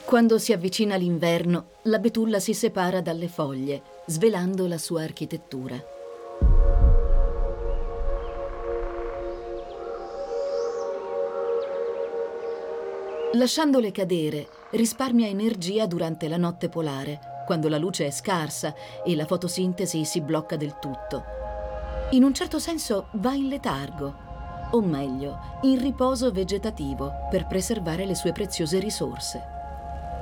Quando si avvicina l'inverno, la betulla si separa dalle foglie, svelando la sua architettura. Lasciandole cadere, risparmia energia durante la notte polare, quando la luce è scarsa e la fotosintesi si blocca del tutto. In un certo senso va in letargo, o meglio, in riposo vegetativo per preservare le sue preziose risorse.